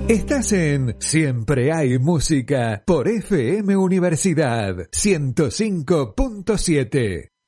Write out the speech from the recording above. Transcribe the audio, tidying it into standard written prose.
Estás en Siempre hay música por FM Universidad 105.7.